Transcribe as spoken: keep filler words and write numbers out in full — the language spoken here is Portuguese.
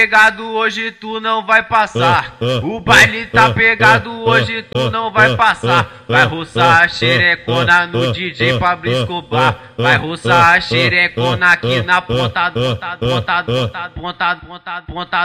pegado hoje, tu não vai passar. O baile tá pegado hoje, tu não vai passar. Vai roçar a xerecona no D J Pablo Escobar. Vai roçar a xerecona aqui na ponta, ponta, ponta, ponta, ponta, ponta, ponta.